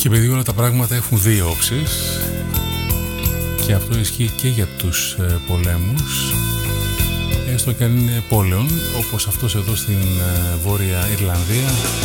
Και επειδή όλα τα πράγματα έχουν δύο όψεις, και αυτό ισχύει και για τους πολέμους, έστω και αν είναι πόλεων, όπως αυτός εδώ στην Βόρεια Ιρλανδία,